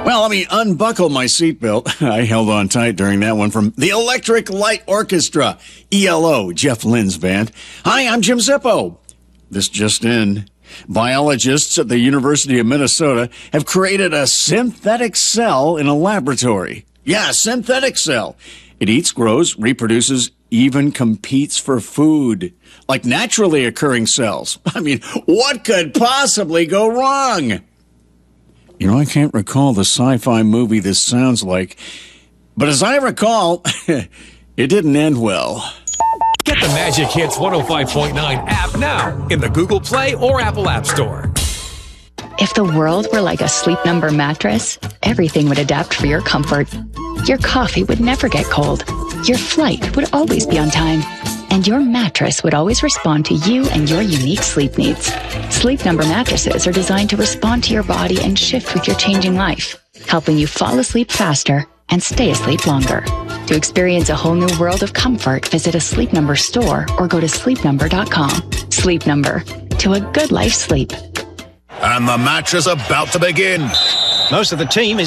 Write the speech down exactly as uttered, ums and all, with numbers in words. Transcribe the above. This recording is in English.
Well, let me unbuckle my seatbelt. I held on tight during that one from the Electric Light Orchestra, E L O, Jeff Lynne's band. Hi, I'm Jim Zippo. This just in. Biologists at the University of Minnesota have created a synthetic cell in a laboratory. Yeah, synthetic cell. It eats, grows, reproduces, even competes for food. Like naturally occurring cells. I mean, what could possibly go wrong? You know, I can't recall the sci-fi movie this sounds like, but as I recall, it didn't end well. Get the Magic Hits one oh five point nine app now in the Google Play or Apple App Store. If the world were like a Sleep Number mattress, everything would adapt for your comfort. Your coffee would never get cold. Your flight would always be on time. And your mattress would always respond to you and your unique sleep needs. Sleep Number mattresses are designed to respond to your body and shift with your changing life, helping you fall asleep faster and stay asleep longer. To experience a whole new world of comfort, visit a Sleep Number store or go to sleep number dot com. Sleep Number. To a good life sleep. And the match is about to begin. Most of the team is